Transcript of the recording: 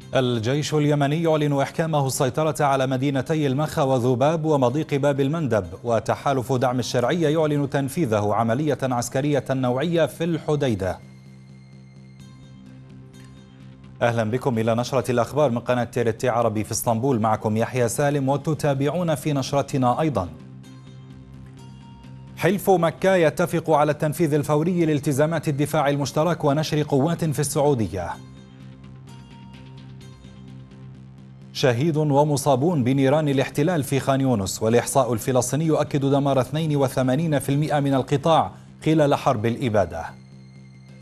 الجيش اليمني يعلن إحكامه السيطرة على مدينتي المخا وذباب ومضيق باب المندب، وتحالف دعم الشرعية يعلن تنفيذه عملية عسكرية نوعية في الحديدة. أهلا بكم إلى نشرة الأخبار من قناة TRT عربي في اسطنبول. معكم يحيى سالم، وتتابعون في نشرتنا أيضا: حلف مكة يتفق على التنفيذ الفوري لالتزامات الدفاع المشترك ونشر قوات في السعودية. شهيد ومصابون بنيران الاحتلال في خان يونس، والإحصاء الفلسطيني يؤكد دمار 82% من القطاع خلال حرب الإبادة.